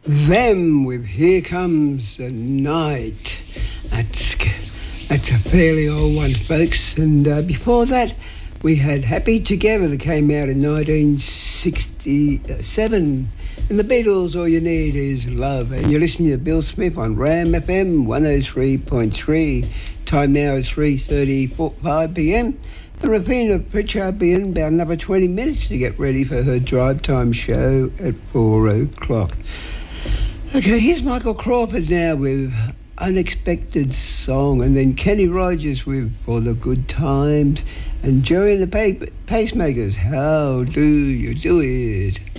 Them with Here Comes the Night. That's a fairly old one, folks. And before that, we had Happy Together that came out in 1967. And the Beatles, All You Need Is Love. And you're listening to Bill Smith on Ram FM 103.3. Time now is 3:35 p.m. The Rapina of Pritchard will be in about another 20 minutes to get ready for her drive time show at 4 o'clock. Okay, here's Michael Crawford now with Unexpected Song, and then Kenny Rogers with For the Good Times, and Joey and the Pacemakers, How Do You Do It?